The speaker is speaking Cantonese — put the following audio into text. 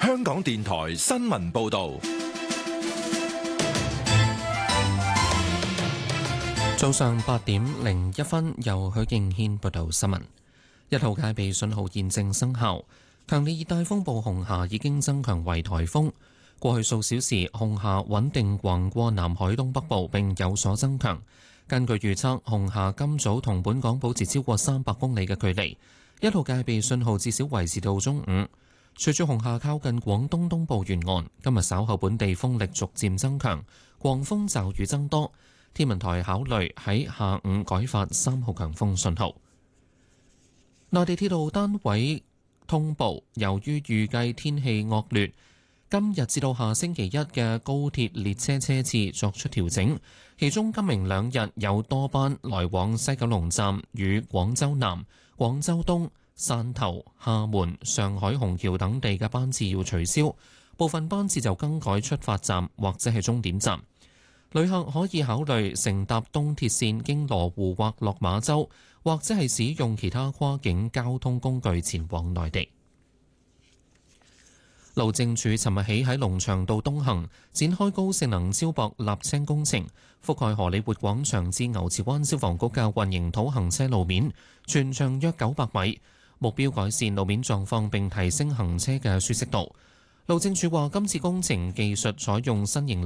香港電台新聞報道。 早上8:01，由許敬軒報道新聞。1號戒備信號現正生效，強烈熱帶風暴紅霞已經增強為颱風。過去數小時，紅霞穩定橫過南海東北部並有所增強。根據預測，紅霞今早同本港保持超過300公里嘅距離。1號戒備信號至少維持到中午。隨住紅霞靠近廣東東部沿岸，今日稍後本地風力逐漸增強，狂風驟雨增多。天文台考慮喺下午改發3號強風信號。內地鐵路單位通報，由於預計天氣惡劣，今日至到下星期一嘅高鐵列車車次作出調整，其中今明兩日有多班來往西九龍站與廣州南、廣州東、汕頭、廈門、上海虹橋等地嘅班次要取消，部分班次就更改出發站或者係終點站。旅客可以考慮乘搭東鐵線經羅湖或落馬洲，或者係使用其他跨境交通工具前往內地。路政署尋日起喺龍翔道東行展開高性能超薄瀝青工程，覆蓋荷里活廣場至牛池灣消防局嘅混凝土行車路面，全長約900米，目標改善路面狀況並提升行車嘅舒適度。路政署話，今次工程技術採用新型